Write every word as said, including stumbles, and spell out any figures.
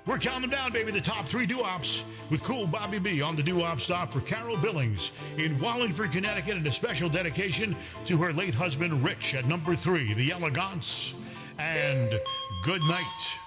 We're counting down, baby, the top three doo-wops with Cool Bobby B on the doo-wop stop for Carol Billings in Wallingford, Connecticut, and a special dedication to her late husband, Rich, at number three, The Elegance and Good Night.